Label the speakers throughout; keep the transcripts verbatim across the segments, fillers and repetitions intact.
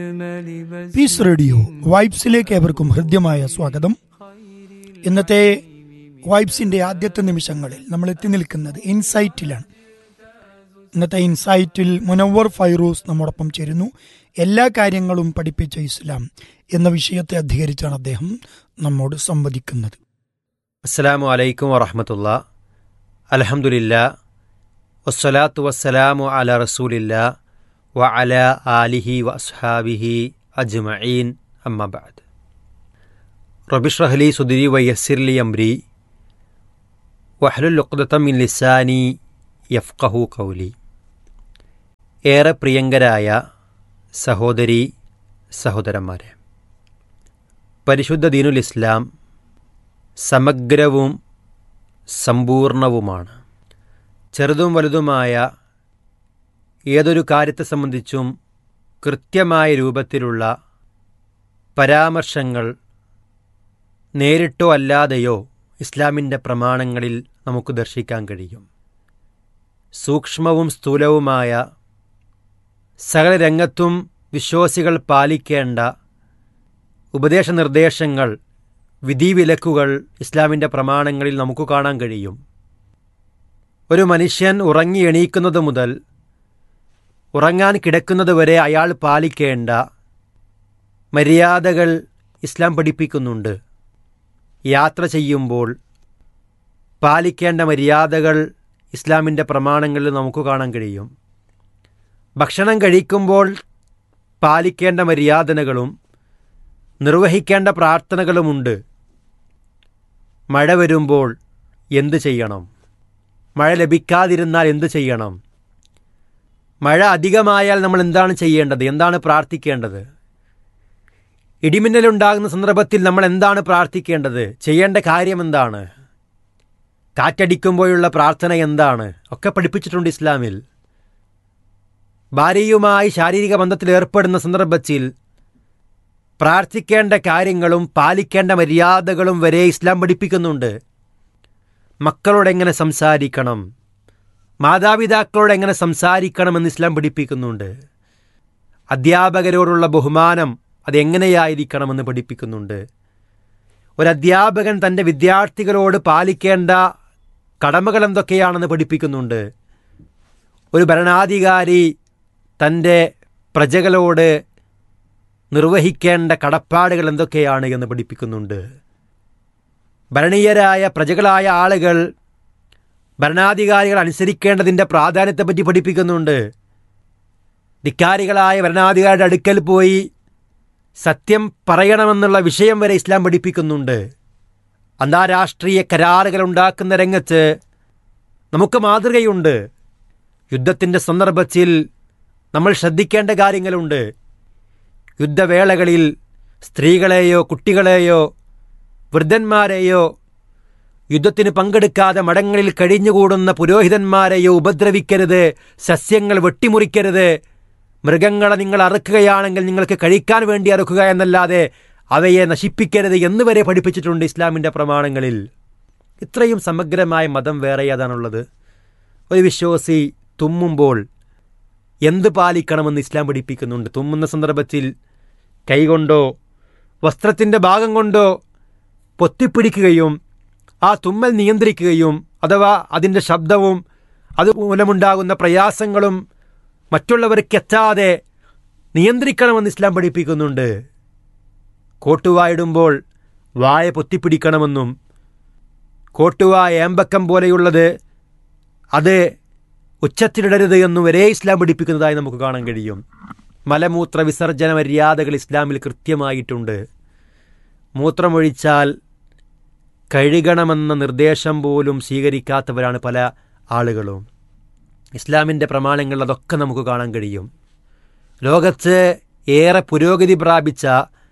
Speaker 1: Piece radio വൈബ്സിലേക്ക് ഏവർക്കും ഹൃദ്യമായ സ്വാഗതം. ഇന്നത്തെ വൈബ്സിന്റെ ആദ്യത്തെ നിമിഷങ്ങളിൽ നമ്മൾ എത്തി നിൽക്കുന്നത് ഇൻസൈറ്റിലാണ്. ഇന്നത്തെ ഇൻസൈറ്റിൽ മുനവ്വർ ഫൈറൂസ് നമ്മോടൊപ്പം ചേരുന്നു. എല്ലാ കാര്യങ്ങളും പഠിപ്പിച്ച ഇസ്ലാം എന്ന വിഷയത്തെ അധികരിച്ചാണ് അദ്ദേഹം നമ്മോട് സംവദിക്കുന്നത്.
Speaker 2: അസ്സലാമു അലൈക്കും വറഹ്മത്തുള്ളാ. അൽഹംദുലില്ലാ വസ്സലാത്തു വസ്സലാമു അലാ റസൂലില്ലാ വ അലാ ആലിഹി വ അസ്ഹാബിഹി അജ്മഈൻ. അമ്മാ ബഅദ്. റബ്ബി ഇശ്റഹ് ലി സുദ്രി വയസ്സിർ ലി അംരി വഹ്ലുൽ ഉഖ്ദതം മിൻ ലിസാനി യഫ്ഖഹു ഖൗലി. ഏറെ പ്രിയങ്കരായ സഹോദരി സഹോദരന്മാരെ, പരിശുദ്ധ ദീനുൽ ഇസ്ലാം സമഗ്രവും സമ്പൂർണവുമാണ്. ചെറുതും വലുതുമായ ഏതൊരു കാര്യത്തെ സംബന്ധിച്ചും കൃത്യമായ രൂപത്തിലുള്ള പരാമർശങ്ങൾ നേരിട്ടോ അല്ലാതെയോ ഇസ്ലാമിൻ്റെ പ്രമാണങ്ങളിൽ നമുക്ക് ദർശിക്കാൻ കഴിയും. സൂക്ഷ്മവും സ്ഥൂലവുമായ സകല രംഗത്തും വിശ്വാസികൾ പാലിക്കേണ്ട ഉപദേശനിർദ്ദേശങ്ങൾ, വിധിവിലക്കുകൾ ഇസ്ലാമിൻ്റെ പ്രമാണങ്ങളിൽ നമുക്ക് കാണാൻ കഴിയും. ഒരു മനുഷ്യൻ ഉറങ്ങി എണീക്കുന്നത് മുതൽ ഉറങ്ങാൻ കിടക്കുന്നത് വരെ അയാൾ പാലിക്കേണ്ട മര്യാദകൾ ഇസ്ലാം പഠിപ്പിക്കുന്നുണ്ട്. യാത്ര ചെയ്യുമ്പോൾ പാലിക്കേണ്ട മര്യാദകൾ ഇസ്ലാമിൻ്റെ പ്രമാണങ്ങളിൽ നമുക്ക് കാണാൻ കഴിയും. ഭക്ഷണം കഴിക്കുമ്പോൾ പാലിക്കേണ്ട മര്യാദകളും നിർവഹിക്കേണ്ട പ്രാർത്ഥനകളുമുണ്ട്. മഴ വരുമ്പോൾ എന്ത് ചെയ്യണം? മഴ ലഭിക്കാതിരുന്നാൽ എന്ത് ചെയ്യണം? മഴ അധികമായാൽ നമ്മൾ എന്താണ് ചെയ്യേണ്ടത്? എന്താണ് പ്രാർത്ഥിക്കേണ്ടത്? ഇടിമിന്നലുണ്ടാകുന്ന സന്ദർഭത്തിൽ നമ്മൾ എന്താണ് പ്രാർത്ഥിക്കേണ്ടത്? ചെയ്യേണ്ട കാര്യം എന്താണ്? കാറ്റടിക്കുമ്പോഴുള്ള പ്രാർത്ഥന എന്താണ്? ഒക്കെ പഠിപ്പിച്ചിട്ടുണ്ട് ഇസ്ലാമിൽ. ഭാര്യയുമായി ശാരീരിക ബന്ധത്തിൽ ഏർപ്പെടുന്ന സന്ദർഭത്തിൽ പ്രാർത്ഥിക്കേണ്ട കാര്യങ്ങളും പാലിക്കേണ്ട മര്യാദകളും വരെ ഇസ്ലാം പഠിപ്പിക്കുന്നുണ്ട്. മക്കളോട് എങ്ങനെ സംസാരിക്കണം, മാതാപിതാക്കളോട് എങ്ങനെ സംസാരിക്കണമെന്ന് ഇസ്ലാം പഠിപ്പിക്കുന്നുണ്ട്. അധ്യാപകരോടുള്ള ബഹുമാനം അതെങ്ങനെയായിരിക്കണമെന്ന് പഠിപ്പിക്കുന്നുണ്ട്. ഒരധ്യാപകൻ തൻ്റെ വിദ്യാർത്ഥികളോട് പാലിക്കേണ്ട കടമകൾ എന്തൊക്കെയാണെന്ന് പഠിപ്പിക്കുന്നുണ്ട്. ഒരു ഭരണാധികാരി തൻ്റെ പ്രജകളോട് നിർവഹിക്കേണ്ട കടപ്പാടുകൾ എന്തൊക്കെയാണ് എന്ന് പഠിപ്പിക്കുന്നുണ്ട്. ഭരണീയരായ പ്രജകളായ ആളുകൾ ഭരണാധികാരികൾ അനുസരിക്കേണ്ടതിൻ്റെ പ്രാധാന്യത്തെപ്പറ്റി പഠിപ്പിക്കുന്നുണ്ട്. ധിക്കാരികളായ ഭരണാധികാരിയുടെ അടുക്കൽ പോയി സത്യം പറയണമെന്നുള്ള വിഷയം വരെ ഇസ്ലാം പഠിപ്പിക്കുന്നുണ്ട്. അന്താരാഷ്ട്രീയ കരാറുകൾ ഉണ്ടാക്കുന്ന രംഗത്ത് നമുക്ക് മാതൃകയുണ്ട്. യുദ്ധത്തിൻ്റെ സന്ദർഭത്തിൽ നമ്മൾ ശ്രദ്ധിക്കേണ്ട കാര്യങ്ങളുണ്ട്. യുദ്ധവേളകളിൽ സ്ത്രീകളെയോ കുട്ടികളെയോ വൃദ്ധന്മാരെയോ യുദ്ധത്തിന് പങ്കെടുക്കാതെ മഠങ്ങളിൽ കഴിഞ്ഞുകൂടുന്ന പുരോഹിതന്മാരെയോ ഉപദ്രവിക്കരുത്. സസ്യങ്ങൾ വെട്ടിമുറിക്കരുത്. മൃഗങ്ങളെ നിങ്ങൾ അറുക്കുകയാണെങ്കിൽ നിങ്ങൾക്ക് കഴിക്കാൻ വേണ്ടി അറുക്കുക എന്നല്ലാതെ അവയെ നശിപ്പിക്കരുത് എന്നുവരെ പഠിപ്പിച്ചിട്ടുണ്ട് ഇസ്ലാമിൻ്റെ പ്രമാണങ്ങളിൽ. ഇത്രയും സമഗ്രമായ മതം വേറെ ഏതാണുള്ളത്? ഒരു വിശ്വാസി തുമ്മുമ്പോൾ എന്ത് പാലിക്കണമെന്ന് ഇസ്ലാം പഠിപ്പിക്കുന്നുണ്ട്. തുമ്മുന്ന സന്ദർഭത്തിൽ കൈകൊണ്ടോ വസ്ത്രത്തിൻ്റെ ഭാഗം കൊണ്ടോ പൊത്തിപ്പിടിക്കുകയും ആ തുമ്മൽ നിയന്ത്രിക്കുകയും അഥവാ അതിൻ്റെ ശബ്ദവും അതുമൂലമുണ്ടാകുന്ന പ്രയാസങ്ങളും മറ്റുള്ളവർക്ക് എത്താതെ നിയന്ത്രിക്കണമെന്ന് ഇസ്ലാം പഠിപ്പിക്കുന്നുണ്ട്. കോട്ടുവായിടുമ്പോൾ വായ പൊത്തിപ്പിടിക്കണമെന്നും കോട്ടുവായ ഏമ്പക്കം പോലെയുള്ളത് അത് ഉച്ചത്തിലിടരുത് എന്നും വരെ ഇസ്ലാം പഠിപ്പിക്കുന്നതായി നമുക്ക് കാണാൻ കഴിയും. മലമൂത്ര വിസർജന മര്യാദകൾ ഇസ്ലാമിൽ കൃത്യമായിട്ടുണ്ട്. മൂത്രമൊഴിച്ചാൽ കഴുകണമെന്ന നിർദ്ദേശം പോലും സ്വീകരിക്കാത്തവരാണ് പല ആളുകളും. ഇസ്ലാമിൻ്റെ പ്രമാണങ്ങൾ അതൊക്കെ നമുക്ക് കാണാൻ കഴിയും. ലോകത്ത് ഏറെ പുരോഗതി പ്രാപിച്ച,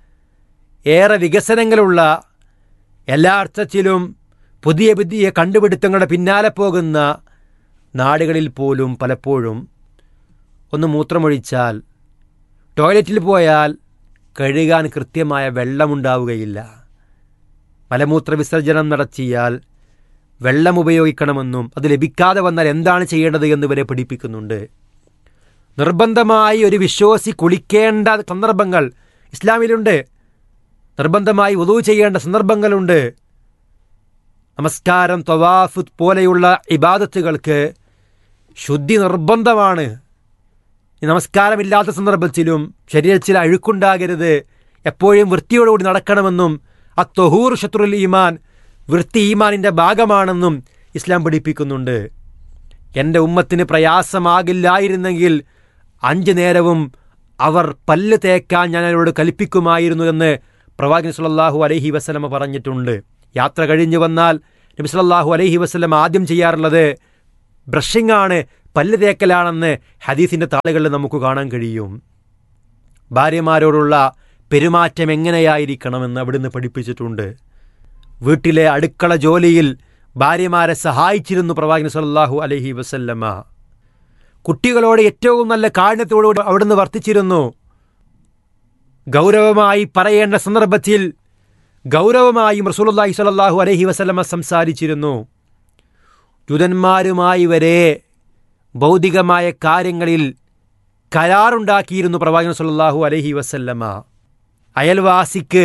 Speaker 2: ഏറെ വികസനങ്ങളുള്ള, എല്ലാ അർത്ഥത്തിലും പുതിയ പുതിയ കണ്ടുപിടുത്തങ്ങളുടെ പിന്നാലെ പോകുന്ന നാടുകളിൽ പോലും പലപ്പോഴും ഒന്ന് മൂത്രമൊഴിച്ചാൽ, ടോയ്ലറ്റിൽ പോയാൽ കഴുകാൻ കൃത്യമായ വെള്ളമുണ്ടാവുകയില്ല. മലമൂത്ര വിസർജനം നടത്തിയാൽ വെള്ളം ഉപയോഗിക്കണമെന്നും അത് ലഭിക്കാതെ വന്നാൽ എന്താണ് ചെയ്യേണ്ടത് എന്ന് വരെ പഠിപ്പിക്കുന്നുണ്ട്. നിർബന്ധമായി ഒരു വിശ്വാസി കുളിക്കേണ്ട സന്ദർഭങ്ങൾ ഇസ്ലാമിലുണ്ട്. നിർബന്ധമായി വുളൂ ചെയ്യേണ്ട സന്ദർഭങ്ങളുണ്ട്. നമസ്കാരം, തവാഫ് പോലെയുള്ള ഇബാദത്തുകൾക്ക് ശുദ്ധി നിർബന്ധമാണ്. ഈ നമസ്കാരമില്ലാത്ത സന്ദർഭത്തിലും ശരീരത്തിൽ അഴുക്കുണ്ടാകരുത്, എപ്പോഴും വൃത്തിയോടുകൂടി നടക്കണമെന്നും അത്തൊഹൂർ ഷത്രുൽ ഈമാൻ, വൃത്തി ഈമാനിൻ്റെ ഭാഗമാണെന്നും ഇസ്ലാം പഠിപ്പിക്കുന്നുണ്ട്. എൻ്റെ ഉമ്മത്തിന് പ്രയാസമാകില്ലായിരുന്നെങ്കിൽ അഞ്ചു നേരവും അവർ പല്ല് തേക്കാൻ ഞാൻ അവരോട് കൽപ്പിക്കുമായിരുന്നു എന്ന് പ്രവാചകൻ സല്ലല്ലാഹു അലൈഹി വസല്ലമ പറഞ്ഞിട്ടുണ്ട്. യാത്ര കഴിഞ്ഞു വന്നാൽ നബി സല്ലല്ലാഹു അലൈഹി വസല്ലം ആദ്യം ചെയ്യാറുള്ളത് ബ്രഷിംഗ് ആണ്, പല്ല് തേക്കലാണെന്ന് ഹദീസിൻ്റെ താളുകളിൽ നമുക്ക് കാണാൻ കഴിയും. ഭാര്യമാരോടുള്ള പെരുമാറ്റം എങ്ങനെയായിരിക്കണമെന്ന് അവിടുന്ന് പഠിപ്പിച്ചിട്ടുണ്ട്. വീട്ടിലെ അടുക്കള ജോലിയിൽ ഭാര്യമാരെ സഹായിച്ചിരുന്നു പ്രവാചകൻ സല്ലല്ലാഹു അലൈഹി വസല്ലമ. കുട്ടികളോട് ഏറ്റവും നല്ല കാരുണ്യത്തോടുകൂടി അവിടുന്ന് വർത്തിച്ചിരുന്നു. ഗൗരവമായി പറയേണ്ട സന്ദർഭത്തിൽ ഗൗരവമായും റസൂലുള്ളാഹി സ്വല്ലല്ലാഹു അലൈഹി വസല്ലമ സംസാരിച്ചിരുന്നു. ജൂതന്മാരുമായി വരെ ഭൗതികമായ കാര്യങ്ങളിൽ കരാറുണ്ടാക്കിയിരുന്നു പ്രവാചകൻ സല്ലല്ലാഹു അലൈഹി വസല്ലമ. അയൽവാസിക്ക്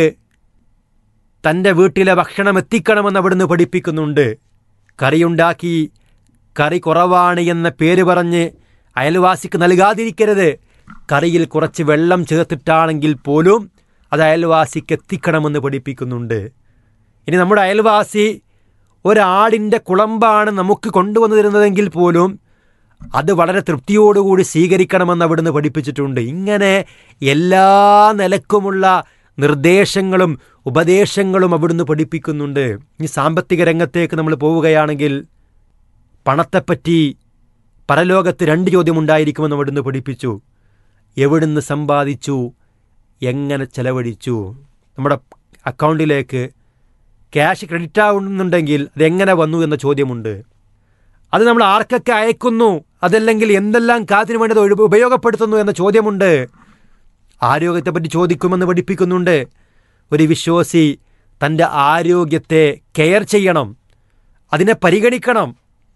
Speaker 2: തൻ്റെ വീട്ടിലെ ഭക്ഷണം എത്തിക്കണമെന്ന് അവിടുന്ന് പഠിപ്പിക്കുന്നുണ്ട്. കറിയുണ്ടാക്കി കറി കുറവാണ് എന്ന പേര് പറഞ്ഞ് അയൽവാസിക്ക് നൽകാതിരിക്കരുത്. കറിയിൽ കുറച്ച് വെള്ളം ചേർത്തിട്ടാണെങ്കിൽ പോലും അത് അയൽവാസിക്ക് എത്തിക്കണമെന്ന് പഠിപ്പിക്കുന്നുണ്ട്. ഇനി നമ്മുടെ അയൽവാസി ഒരാടിൻ്റെ കുളമ്പാണ് നമുക്ക് കൊണ്ടുവന്നു തരുന്നതെങ്കിൽ പോലും അത് വളരെ തൃപ്തിയോടുകൂടി സ്വീകരിക്കണമെന്ന് അവിടുന്ന് പഠിപ്പിച്ചിട്ടുണ്ട്. ഇങ്ങനെ എല്ലാ നിലക്കുമുള്ള നിർദ്ദേശങ്ങളും ഉപദേശങ്ങളും അവിടുന്ന് പഠിപ്പിക്കുന്നുണ്ട്. ഈ സാമ്പത്തിക രംഗത്തേക്ക് നമ്മൾ പോവുകയാണെങ്കിൽ പണത്തെപ്പറ്റി പരലോകത്ത് രണ്ട് ചോദ്യമുണ്ടായിരിക്കുമെന്ന് അവിടുന്ന് പഠിപ്പിച്ചു. എവിടുന്ന് സമ്പാദിച്ചു, എങ്ങനെ ചെലവഴിച്ചു. നമ്മുടെ അക്കൗണ്ടിലേക്ക് ക്യാഷ് ക്രെഡിറ്റ് ആവുന്നുണ്ടെങ്കിൽ അതെങ്ങനെ വന്നു എന്ന ചോദ്യമുണ്ട്. അത് നമ്മൾ ആർക്കൊക്കെ അയക്കുന്നു, അതല്ലെങ്കിൽ എന്തെല്ലാം കാര്യത്തിന് വേണ്ടി അത് ഉപയോഗപ്പെടുത്തുന്നു എന്ന ചോദ്യമുണ്ട്. ആരോഗ്യത്തെപ്പറ്റി ചോദിക്കുമെന്ന് പഠിപ്പിക്കുന്നുണ്ട്. ഒരു വിശ്വാസി തൻ്റെ ആരോഗ്യത്തെ കെയർ ചെയ്യണം, അതിനെ പരിഗണിക്കണം.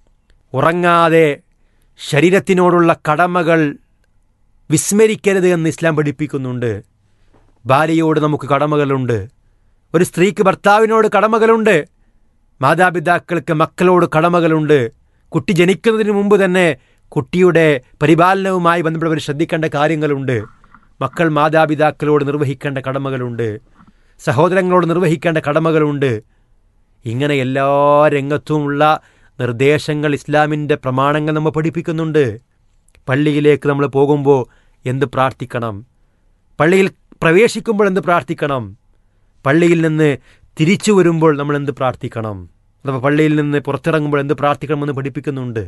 Speaker 2: ഉറങ്ങാതെ ശരീരത്തിനോടുള്ള കടമകൾ വിസ്മരിക്കരുത് എന്ന് ഇസ്ലാം പഠിപ്പിക്കുന്നുണ്ട്. ഭാര്യയോട് നമുക്ക് കടമകളുണ്ട്, ഒരു സ്ത്രീക്ക് ഭർത്താവിനോട് കടമകളുണ്ട്, മാതാപിതാക്കൾക്ക് മക്കളോട് കടമകളുണ്ട്. കുട്ടി ജനിക്കുന്നതിന് മുമ്പ് തന്നെ കുട്ടിയുടെ പരിപാലനവുമായി ബന്ധപ്പെട്ടവർ ശ്രദ്ധിക്കേണ്ട കാര്യങ്ങളുണ്ട്. മക്കൾ മാതാപിതാക്കളോട് നിർവഹിക്കേണ്ട കടമകളുണ്ട്, സഹോദരങ്ങളോട് നിർവഹിക്കേണ്ട കടമകളുണ്ട്. ഇങ്ങനെ എല്ലാ രംഗത്തുമുള്ള നിർദ്ദേശങ്ങൾ ഇസ്ലാമിൻ്റെ പ്രമാണങ്ങൾ നമ്മൾ പഠിപ്പിക്കുന്നുണ്ട്. പള്ളിയിലേക്ക് നമ്മൾ പോകുമ്പോൾ എന്ത് പ്രാർത്ഥിക്കണം, പള്ളിയിൽ പ്രവേശിക്കുമ്പോൾ എന്ത് പ്രാർത്ഥിക്കണം, പള്ളിയിൽ നിന്ന് തിരിച്ചു വരുമ്പോൾ നമ്മൾ എന്ത് പ്രാർത്ഥിക്കണം, അഥവാ പള്ളിയിൽ നിന്ന് പുറത്തിറങ്ങുമ്പോൾ എന്ത് പ്രാർത്ഥിക്കണമെന്ന് പഠിപ്പിക്കുന്നുണ്ട്.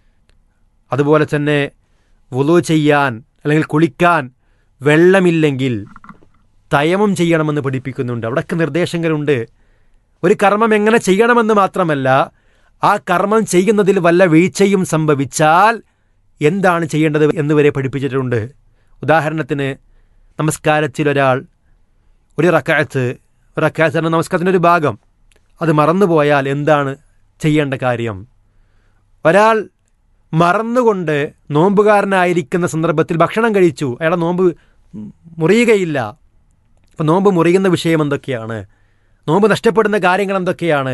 Speaker 2: അതുപോലെ തന്നെ വുളൂ ചെയ്യാൻ അല്ലെങ്കിൽ കുളിക്കാൻ വെള്ളമില്ലെങ്കിൽ തയമം ചെയ്യണമെന്ന് പഠിപ്പിക്കുന്നുണ്ട്. അവിടെയൊക്കെ നിർദ്ദേശങ്ങളുണ്ട്. ഒരു കർമ്മം എങ്ങനെ ചെയ്യണമെന്ന് മാത്രമല്ല, ആ കർമ്മം ചെയ്യുന്നതിൽ വല്ല വീഴ്ചയും സംഭവിച്ചാൽ എന്താണ് ചെയ്യേണ്ടത് എന്നുവരെ പഠിപ്പിച്ചിട്ടുണ്ട്. ഉദാഹരണത്തിന് നമസ്കാരത്തിൽ ഒരാൾ ഒരു റക്അത്ത് ഒരു റക്അത്ത് എന്ന നമസ്കാരത്തിൻ്റെ ഒരു ഭാഗം അത് മറന്നുപോയാൽ എന്താണ് ചെയ്യേണ്ട കാര്യം? ഒരാൾ മറന്നുകൊണ്ട് നോമ്പുകാരനായിരിക്കുന്ന സന്ദർഭത്തിൽ ഭക്ഷണം കഴിച്ചു, അയാളെ നോമ്പ് മുറിയുകയില്ല. അപ്പം നോമ്പ് മുറിയുന്ന വിഷയം എന്തൊക്കെയാണ്? നോമ്പ് നഷ്ടപ്പെടുന്ന കാര്യങ്ങൾ എന്തൊക്കെയാണ്?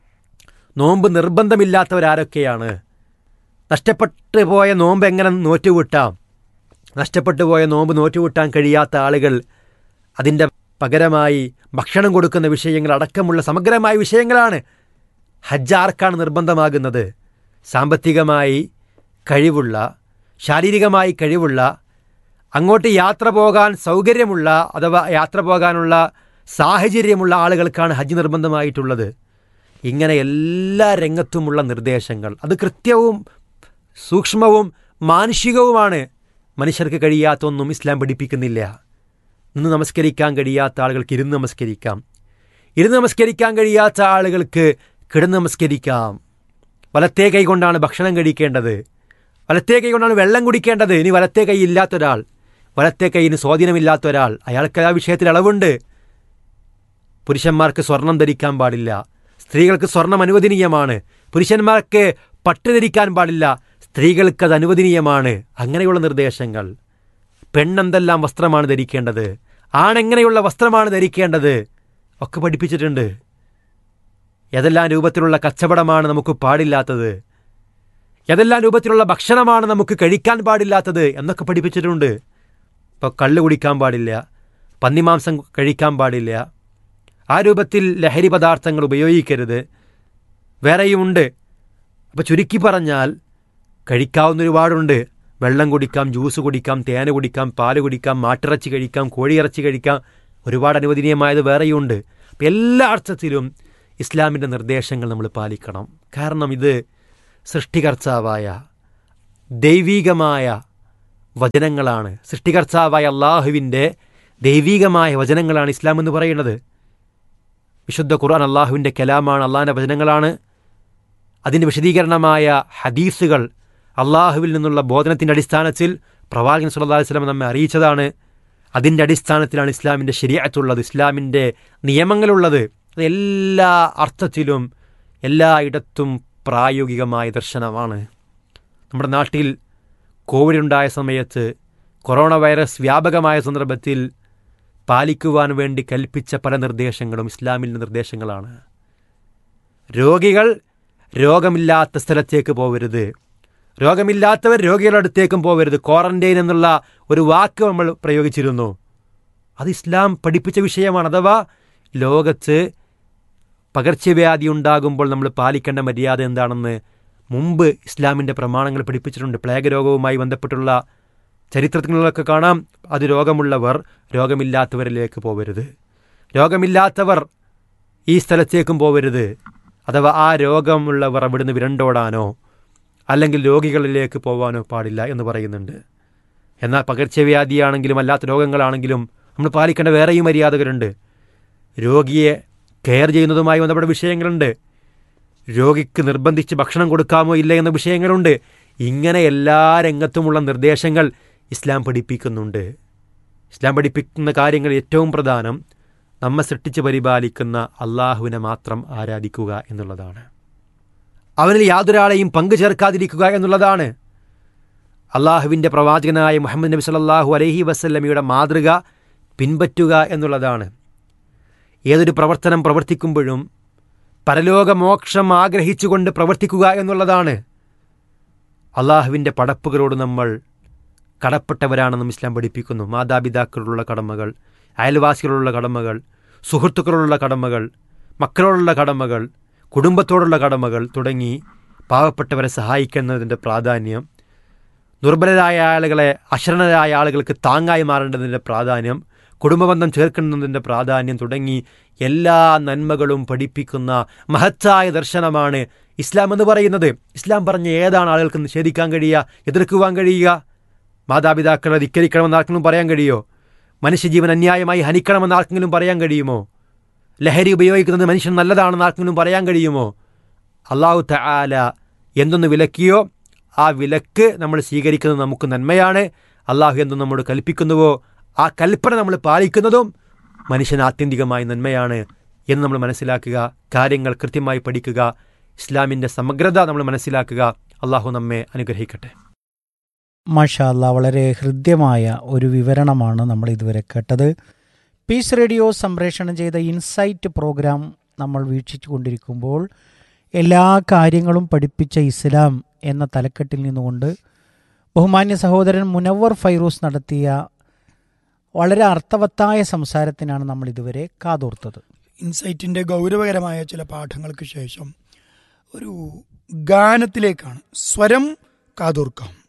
Speaker 2: നോമ്പ് നിർബന്ധമില്ലാത്തവരാരൊക്കെയാണ്? നഷ്ടപ്പെട്ടു പോയ നോമ്പ് എങ്ങനെ നോറ്റുവിട്ടാം? നഷ്ടപ്പെട്ടു പോയ നോമ്പ് നോറ്റുവിട്ടാൻ കഴിയാത്ത ആളുകൾ അതിൻ്റെ പകരമായി ഭക്ഷണം കൊടുക്കുന്ന വിഷയങ്ങൾ അടക്കമുള്ള സമഗ്രമായ വിഷയങ്ങളാണ്. ഹജ്ജ് ആർക്കാണ് നിർബന്ധമാകുന്നത്? സാമ്പത്തികമായി കഴിവുള്ള, ശാരീരികമായി കഴിവുള്ള, അങ്ങോട്ട് യാത്ര പോകാൻ സൗകര്യമുള്ള അഥവാ യാത്ര പോകാനുള്ള സാഹചര്യമുള്ള ആളുകൾക്കാണ് ഹജ്ജ് നിർബന്ധമായിട്ടുള്ളത്. ഇങ്ങനെ എല്ലാ രംഗത്തുമുള്ള നിർദ്ദേശങ്ങൾ അത് കൃത്യവും സൂക്ഷ്മവും മാനുഷികവുമാണ്. മനുഷ്യർക്ക് കഴിയാത്തൊന്നും ഇസ്ലാം പഠിപ്പിക്കുന്നില്ല. നിന്ന് നമസ്കരിക്കാൻ കഴിയാത്ത ആളുകൾക്ക് ഇരുന്ന് നമസ്കരിക്കാം, ഇരുന്ന് നമസ്കരിക്കാൻ കഴിയാത്ത ആളുകൾക്ക് കിടന്ന് നമസ്കരിക്കാം. വലത്തേ കൈ കൊണ്ടാണ് ഭക്ഷണം കഴിക്കേണ്ടത്, വലത്തേ കൈ കൊണ്ടാണ് വെള്ളം കുടിക്കേണ്ടത്. ഇനി വലത്തേ കൈ ഇല്ലാത്തൊരാൾ, വലത്തേ കൈയിന് സ്വാധീനമില്ലാത്ത ഒരാൾ, അയാൾക്ക് ആ വിഷയത്തിൽ ഇളവുണ്ട്. പുരുഷന്മാർക്ക് സ്വർണം ധരിക്കാൻ പാടില്ല, സ്ത്രീകൾക്ക് സ്വർണം അനുവദനീയമാണ്. പുരുഷന്മാർക്ക് പട്ട് ധരിക്കാൻ പാടില്ല, സ്ത്രീകൾക്കത് അനുവദനീയമാണ്. അങ്ങനെയുള്ള നിർദ്ദേശങ്ങൾ. പെണ്ണെന്തെല്ലാം വസ്ത്രമാണ് ധരിക്കേണ്ടത്, ആണെങ്ങനെയുള്ള വസ്ത്രമാണ് ധരിക്കേണ്ടത് ഒക്കെ പഠിപ്പിച്ചിട്ടുണ്ട്. ഏതെല്ലാം രൂപത്തിലുള്ള കച്ചവടമാണ് നമുക്ക് പാടില്ലാത്തത്, ഏതെല്ലാം രൂപത്തിലുള്ള ഭക്ഷണമാണ് നമുക്ക് കഴിക്കാൻ പാടില്ലാത്തത് എന്നൊക്കെ പഠിപ്പിച്ചിട്ടുണ്ട്. ഇപ്പോൾ കള്ള് കുടിക്കാൻ പാടില്ല, പന്നിമാംസം കഴിക്കാൻ പാടില്ല, ആ രൂപത്തിൽ ലഹരി പദാർത്ഥങ്ങൾ ഉപയോഗിക്കരുത്, വേറെയുമുണ്ട്. അപ്പോൾ ചുരുക്കി പറഞ്ഞാൽ കഴിക്കാവുന്ന ഒരുപാടുണ്ട്. വെള്ളം കുടിക്കാം, ജ്യൂസ് കുടിക്കാം, തേന് കുടിക്കാം, പാല് കുടിക്കാം, മാട്ടിറച്ചി കഴിക്കാം, കോഴിയിറച്ചി കഴിക്കാം, ഒരുപാട് അനുവദനീയമായത് വേറെയുമുണ്ട്. അപ്പം എല്ലാ അർത്ഥത്തിലും ഇസ്ലാമിൻ്റെ നിർദ്ദേശങ്ങൾ നമ്മൾ പാലിക്കണം. കാരണം ഇത് സൃഷ്ടികർത്താവായ ദൈവീകമായ വചനങ്ങളാണ്. സൃഷ്ടികർത്താവായ അള്ളാഹുവിൻ്റെ ദൈവീകമായ വചനങ്ങളാണ് ഇസ്ലാം എന്ന് പറയുന്നത്. വിശുദ്ധ ഖുർആൻ അള്ളാഹുവിൻ്റെ കലാമാണ്, അള്ളാഹിൻ്റെ വചനങ്ങളാണ്. അതിൻ്റെ വിശദീകരണമായ ഹദീസുകൾ അള്ളാഹുവിൽ നിന്നുള്ള ബോധനത്തിൻ്റെ അടിസ്ഥാനത്തിൽ പ്രവാചകൻ സല്ലല്ലാഹു അലൈഹി വസല്ലം നമ്മെ അറിയിച്ചതാണ്. അതിൻ്റെ അടിസ്ഥാനത്തിലാണ് ഇസ്ലാമിൻ്റെ ശരീഅത്തുള്ളത്, ഇസ്ലാമിൻ്റെ നിയമങ്ങളുള്ളത്. അത് എല്ലാ അർത്ഥത്തിലും എല്ലായിടത്തും പ്രായോഗികമായ ദർശനമാണ്. നമ്മുടെ നാട്ടിൽ കോവിഡ് ഉണ്ടായ സമയത്ത്, കൊറോണ വൈറസ് വ്യാപകമായ സന്ദർഭത്തിൽ പാലിക്കുവാൻ വേണ്ടി കൽപ്പിച്ച പല നിർദ്ദേശങ്ങളും ഇസ്ലാമിൻ്റെ നിർദ്ദേശങ്ങളാണ്. രോഗികൾ രോഗമില്ലാത്ത സ്ഥലത്തേക്ക് പോകരുത്, രോഗമില്ലാത്തവർ രോഗികളുടെ അടുത്തേക്കും പോകരുത്. ക്വാറന്റൈൻ എന്നുള്ള ഒരു വാക്ക് നമ്മൾ പ്രയോഗിച്ചിരുന്നു. അത് ഇസ്ലാം പഠിപ്പിച്ച വിഷയമാണ്. അഥവാ ലോകത്ത് പകർച്ചവ്യാധി ഉണ്ടാകുമ്പോൾ നമ്മൾ പാലിക്കേണ്ട മര്യാദ എന്താണെന്ന് മുമ്പ് ഇസ്ലാമിൻ്റെ പ്രമാണങ്ങൾ പഠിപ്പിച്ചിട്ടുണ്ട്. പ്ലേഗ് രോഗവുമായി ബന്ധപ്പെട്ടുള്ള ചരിത്രത്തിലൊക്കെ കാണാം. അത് രോഗമുള്ളവർ രോഗമില്ലാത്തവരിലേക്ക് പോകരുത്, രോഗമില്ലാത്തവർ ഈ സ്ഥലത്തേക്കും പോകരുത്. അഥവാ ആ രോഗമുള്ളവർ അവിടുന്ന് വിരണ്ടോടാനോ അല്ലെങ്കിൽ രോഗികളിലേക്ക് പോകാനോ പാടില്ല എന്ന് പറയുന്നുണ്ട്. എന്നാൽ പകർച്ചവ്യാധിയാണെങ്കിലും അല്ലാത്ത രോഗങ്ങളാണെങ്കിലും നമ്മൾ പാലിക്കേണ്ട വേറെയും മര്യാദകളുണ്ട്. രോഗിയെ കെയർ ചെയ്യുന്നതുമായി ബന്ധപ്പെട്ട വിഷയങ്ങളുണ്ട്. രോഗിക്ക് നിർബന്ധിച്ച് ഭക്ഷണം കൊടുക്കാമോ ഇല്ല എന്ന വിഷയങ്ങളുണ്ട്. ഇങ്ങനെ എല്ലാ രംഗത്തുമുള്ള നിർദ്ദേശങ്ങൾ ഇസ്ലാം പഠിപ്പിക്കുന്നുണ്ട്. ഇസ്ലാം പഠിപ്പിക്കുന്ന കാര്യങ്ങൾ ഏറ്റവും പ്രധാനം നമ്മെ സൃഷ്ടിച്ച് പരിപാലിക്കുന്ന അള്ളാഹുവിനെ മാത്രം ആരാധിക്കുക എന്നുള്ളതാണ്. അവനിൽ യാതൊരാളെയും പങ്കു ചേർക്കാതിരിക്കുക എന്നുള്ളതാണ്. അള്ളാഹുവിൻ്റെ പ്രവാചകനായ മുഹമ്മദ് നബി സല്ലല്ലാഹു അലൈഹി വസല്ലമയുടെ മാതൃക പിൻപറ്റുക എന്നുള്ളതാണ്. ഏതൊരു പ്രവർത്തനം പ്രവർത്തിക്കുമ്പോഴും പരലോകമോക്ഷം ആഗ്രഹിച്ചുകൊണ്ട് പ്രവർത്തിക്കുക എന്നുള്ളതാണ്. അള്ളാഹുവിൻ്റെ പടപ്പുകളോട് നമ്മൾ കടപ്പെട്ടവരാണെന്നും ഇസ്ലാം പഠിപ്പിക്കുന്നു. മാതാപിതാക്കളോടുള്ള കടമകൾ, അയൽവാസികളോടുള്ള കടമകൾ, സുഹൃത്തുക്കളോടുള്ള കടമകൾ, മക്കളോടുള്ള കടമകൾ, കുടുംബത്തോടുള്ള കടമകൾ തുടങ്ങി പാവപ്പെട്ടവരെ സഹായിക്കുന്നതിൻ്റെ പ്രാധാന്യം, ദുർബലരായ ആളുകളെ, അശരണരായ ആളുകൾക്ക് താങ്ങായി മാറേണ്ടതിൻ്റെ പ്രാധാന്യം, കുടുംബബന്ധം ചേർക്കുന്നതിൻ്റെ പ്രാധാന്യം തുടങ്ങി എല്ലാ നന്മകളും പഠിപ്പിക്കുന്ന മഹത്തായ ദർശനമാണ് ഇസ്ലാം എന്ന് പറയുന്നത്. ഇസ്ലാം പറഞ്ഞ ഏതാണ് ആളുകൾക്ക് നിഷേധിക്കാൻ കഴിയുക, എതിർക്കുവാൻ കഴിയുക? മാതാപിതാക്കളെ ധിക്കരിക്കണമെന്ന് ആർക്കെങ്കിലും പറയാൻ കഴിയുമോ? മനുഷ്യജീവൻ അന്യായമായി ഹനിക്കണമെന്ന് ആർക്കെങ്കിലും പറയാൻ കഴിയുമോ? ലഹരി ഉപയോഗിക്കുന്നത് മനുഷ്യൻ നല്ലതാണെന്ന് ആർക്കെങ്കിലും പറയാൻ കഴിയുമോ? അല്ലാഹു തആല എന്തൊന്ന് വിലക്കിയോ ആ വിലക്ക് നമ്മൾ സ്വീകരിക്കുന്നത് നമുക്ക് നന്മയാണ്. അള്ളാഹു എന്തൊന്ന് നമ്മോട് കൽപ്പിക്കുന്നുവോ ആ കൽപ്പന നമ്മൾ പാലിക്കുന്നതും മനുഷ്യന് ആത്യന്തികമായി നന്മയാണ് എന്ന് നമ്മൾ മനസ്സിലാക്കുക. കാര്യങ്ങൾ കൃത്യമായി പഠിക്കുക, ഇസ്ലാമിൻ്റെ സമഗ്രത നമ്മൾ മനസ്സിലാക്കുക. അള്ളാഹു നമ്മെ അനുഗ്രഹിക്കട്ടെ.
Speaker 3: മാഷാ അല്ലാഹ്, വളരെ ഹൃദ്യമായ ഒരു വിവരണമാണ് നമ്മൾ ഇതുവരെ കേട്ടത്. പീസ് റേഡിയോ സംപ്രേഷണം ചെയ്ത ഇൻസൈറ്റ് പ്രോഗ്രാം നമ്മൾ വീക്ഷിച്ചു കൊണ്ടിരിക്കുമ്പോൾ എല്ലാ കാര്യങ്ങളും പഠിപ്പിച്ച ഇസ്ലാം എന്ന തലക്കെട്ടിൽ നിന്നുകൊണ്ട് ബഹുമാന്യ സഹോദരൻ മുനവ്വർ ഫൈറൂസ് നടത്തിയ വളരെ അർത്ഥവത്തായ സംസാരത്തിനാണ് നമ്മൾ ഇതുവരെ കാതോർത്തത്.
Speaker 1: ഇൻസൈറ്റിൻ്റെ ഗൗരവകരമായ ചില പാഠങ്ങൾക്ക് ശേഷം ഒരു ഗാനത്തിലേക്കാണ്. സ്വരം കാതോർക്കാം.